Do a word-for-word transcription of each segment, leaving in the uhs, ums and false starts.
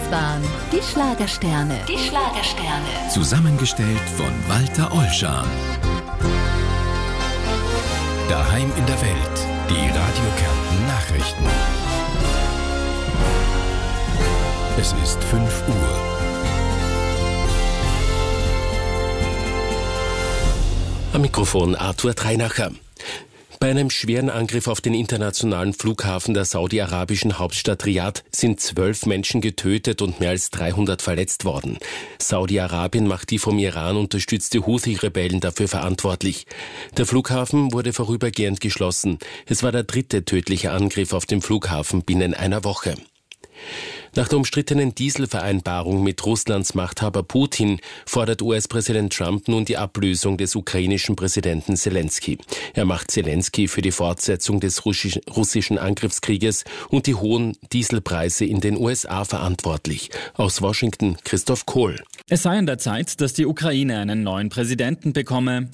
S-Bahn, die Schlagersterne. Die Schlagersterne. Zusammengestellt von Walter Ollschan. Daheim in der Welt. Die Radio Kärnten Nachrichten. Es ist fünf Uhr. Am Mikrofon Arthur Treinacher. Bei einem schweren Angriff auf den internationalen Flughafen der saudi-arabischen Hauptstadt Riad sind zwölf Menschen getötet und mehr als dreihundert verletzt worden. Saudi-Arabien macht die vom Iran unterstützte Houthi-Rebellen dafür verantwortlich. Der Flughafen wurde vorübergehend geschlossen. Es war der dritte tödliche Angriff auf den Flughafen binnen einer Woche. Nach der umstrittenen Dieselvereinbarung mit Russlands Machthaber Putin fordert U S-Präsident Trump nun die Ablösung des ukrainischen Präsidenten Selenskyj. Er macht Selenskyj für die Fortsetzung des russischen Angriffskrieges und die hohen Dieselpreise in den U S A verantwortlich. Aus Washington Christoph Kohl. Es sei an der Zeit, dass die Ukraine einen neuen Präsidenten bekomme,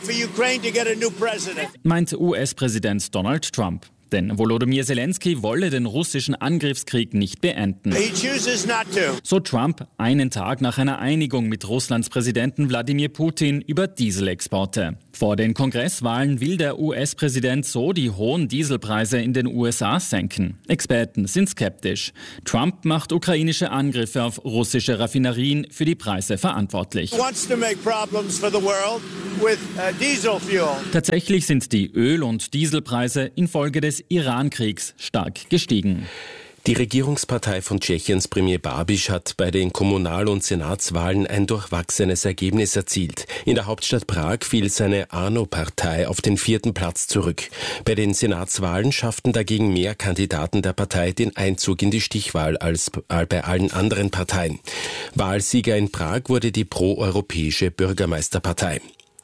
meint U S-Präsident Donald Trump. Denn Volodymyr Selenskyj wolle den russischen Angriffskrieg nicht beenden. So Trump einen Tag nach einer Einigung mit Russlands Präsidenten Wladimir Putin über Dieselexporte. Vor den Kongresswahlen will der U S-Präsident so die hohen Dieselpreise in den U S A senken. Experten sind skeptisch. Trump macht ukrainische Angriffe auf russische Raffinerien für die Preise verantwortlich. Tatsächlich sind die Öl- und Dieselpreise infolge des Iran-Kriegs stark gestiegen. Die Regierungspartei von Tschechiens Premier Babiš hat bei den Kommunal- und Senatswahlen ein durchwachsenes Ergebnis erzielt. In der Hauptstadt Prag fiel seine ANO-Partei auf den vierten Platz zurück. Bei den Senatswahlen schafften dagegen mehr Kandidaten der Partei den Einzug in die Stichwahl als bei allen anderen Parteien. Wahlsieger in Prag wurde die proeuropäische Bürgermeisterpartei.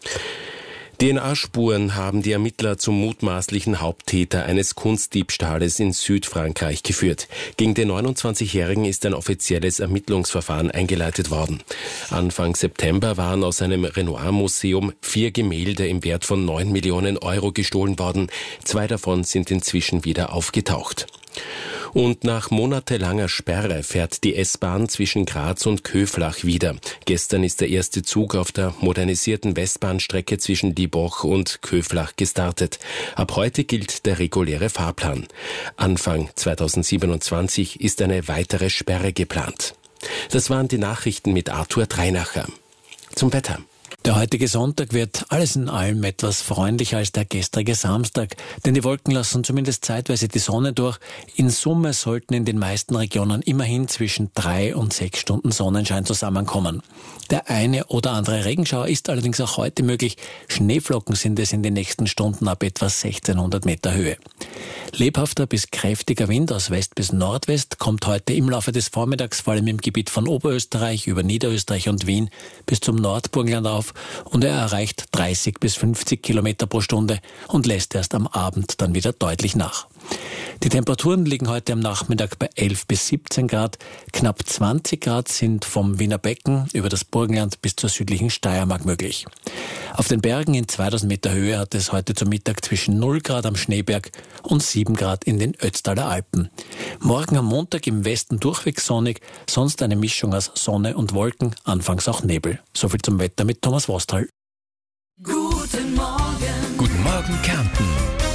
D N A-Spuren haben die Ermittler zum mutmaßlichen Haupttäter eines Kunstdiebstahles in Südfrankreich geführt. Gegen den neunundzwanzigjährigen ist ein offizielles Ermittlungsverfahren eingeleitet worden. Anfang September waren aus einem Renoir-Museum vier Gemälde im Wert von neun Millionen Euro gestohlen worden. Zwei davon sind inzwischen wieder aufgetaucht. Und nach monatelanger Sperre fährt die S-Bahn zwischen Graz und Köflach wieder. Gestern ist der erste Zug auf der modernisierten Westbahnstrecke zwischen Liebach und Köflach gestartet. Ab heute gilt der reguläre Fahrplan. Anfang zweitausendsiebenundzwanzig ist eine weitere Sperre geplant. Das waren die Nachrichten mit Arthur Treinacher. Zum Wetter. Der heutige Sonntag wird alles in allem etwas freundlicher als der gestrige Samstag, denn die Wolken lassen zumindest zeitweise die Sonne durch. In Summe sollten in den meisten Regionen immerhin zwischen drei und sechs Stunden Sonnenschein zusammenkommen. Der eine oder andere Regenschauer ist allerdings auch heute möglich. Schneeflocken sind es in den nächsten Stunden ab etwa sechzehnhundert Meter Höhe. Lebhafter bis kräftiger Wind aus West bis Nordwest kommt heute im Laufe des Vormittags vor allem im Gebiet von Oberösterreich über Niederösterreich und Wien bis zum Nordburgenland auf und er erreicht dreißig bis fünfzig Kilometer pro Stunde und lässt erst am Abend dann wieder deutlich nach. Die Temperaturen liegen heute am Nachmittag bei elf bis siebzehn Grad. Knapp zwanzig Grad sind vom Wiener Becken über das Burgenland bis zur südlichen Steiermark möglich. Auf den Bergen in zweitausend Meter Höhe hat es heute zum Mittag zwischen null Grad am Schneeberg und sieben Grad in den Ötztaler Alpen. Morgen am Montag im Westen durchweg sonnig, sonst eine Mischung aus Sonne und Wolken, anfangs auch Nebel. Soviel zum Wetter mit Thomas Wostal. Guten Morgen. Guten Morgen Kärnten.